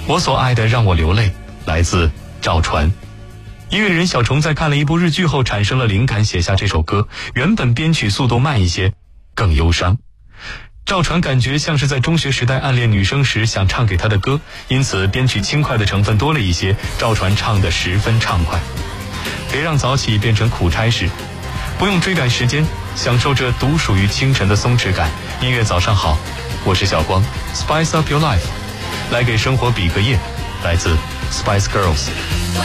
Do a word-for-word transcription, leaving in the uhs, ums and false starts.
我所爱的让我流泪，来自赵传。音乐人小虫在看了一部日剧后产生了灵感，写下这首歌。原本编曲速度慢一些，更忧伤。赵传感觉像是在中学时代暗恋女生时想唱给她的歌，因此编曲轻快的成分多了一些。赵传唱得十分畅快。别让早起变成苦差事，不用追赶时间，享受这独属于清晨的松弛感。音乐早上好，我是小光 ，Spice Up Your Life， 来给生活比个耶，来自 Spice Girls。